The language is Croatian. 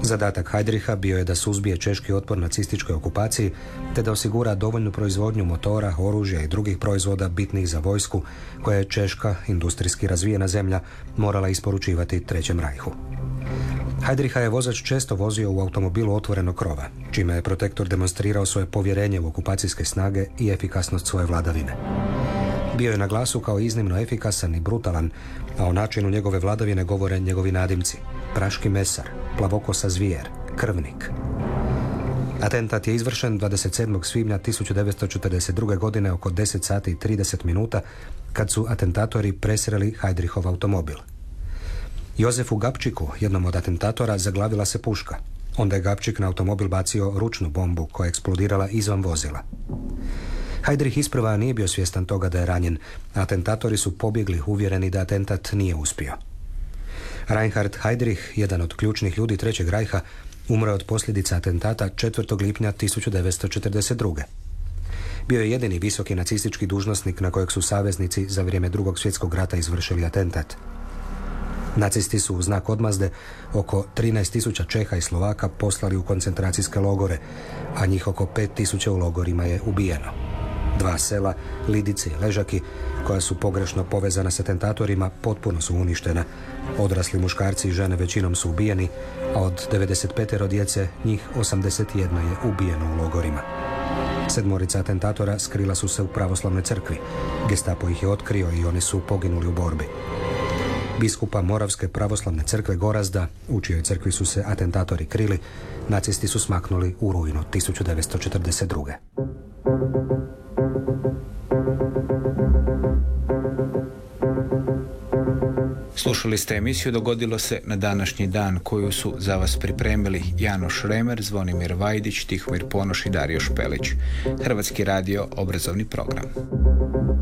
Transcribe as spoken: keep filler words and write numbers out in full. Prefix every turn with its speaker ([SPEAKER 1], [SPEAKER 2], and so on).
[SPEAKER 1] Zadatak Heydricha bio je da suzbije češki otpor nacističkoj okupaciji te da osigura dovoljnu proizvodnju motora, oružja i drugih proizvoda bitnih za vojsku koja je Češka, industrijski razvijena zemlja, morala isporučivati Trećem rajhu. Heydricha je vozač često vozio u automobilu otvorenog krova, čime je protektor demonstrirao svoje povjerenje u okupacijske snage i efikasnost svoje vladavine. Bio je na glasu kao iznimno efikasan i brutalan, a o načinu njegove vladavine govore njegovi nadimci: praški mesar, plavokosa zvijer, krvnik. Atentat je izvršen dvadeset sedmog svibnja tisuću devetsto četrdeset druge. godine oko deset sati i trideset minuta, kad su atentatori presreli Heydrichov automobil. Jozefu Gabčiku, jednom od atentatora, zaglavila se puška. Onda je Gabčik na automobil bacio ručnu bombu koja je eksplodirala izvan vozila. Heydrich isprva nije bio svjestan toga da je ranjen. Atentatori su pobjegli uvjereni da atentat nije uspio. Reinhard Heydrich, jedan od ključnih ljudi Trećeg rajha, umro od posljedica atentata četvrtog lipnja tisuću devetsto četrdeset druge. Bio je jedini visoki nacistički dužnosnik na kojeg su saveznici za vrijeme Drugog svjetskog rata izvršili atentat. Nacisti su u znak odmazde oko trinaest tisuća Čeha i Slovaka poslali u koncentracijske logore, a njih oko pet tisuća u logorima je ubijeno. Dva sela, Lidice i Ležaki, koja su pogrešno povezana s atentatorima, potpuno su uništena. Odrasli muškarci i žene većinom su ubijeni, a od devedeset pet djece njih osamdeset jedan je ubijeno u logorima. Sedmorica atentatora skrila su se u pravoslavnoj crkvi. Gestapo ih je otkrio i oni su poginuli u borbi. Biskupa Moravske pravoslavne crkve Gorazda, u čijoj crkvi su se atentatori krili, nacisti su smaknuli u rujnu tisuću devetsto četrdeset druge.
[SPEAKER 2] Slušali ste emisiju Dogodilo se na današnji dan, koju su za vas pripremili Janoš Remer, Zvonimir Vajdić, Tihomir Ponoš i Dario Špelić. Hrvatski radio, obrazovni program.